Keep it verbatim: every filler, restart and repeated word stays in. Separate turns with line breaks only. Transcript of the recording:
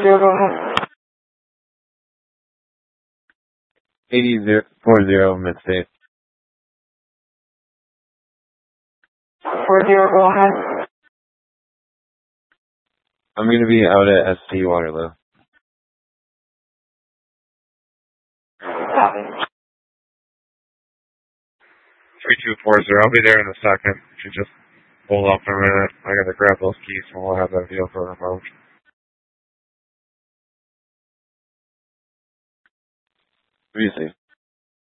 Zero, go ahead.
eighty forty Midstate.
Four zero, go ahead.
I'm going to be out at S T Waterloo.
Copy.
three two four zero, I'll be there in a second. You just hold off for a minute. I gotta grab those keys and we'll have that deal for the approach.
What do you see?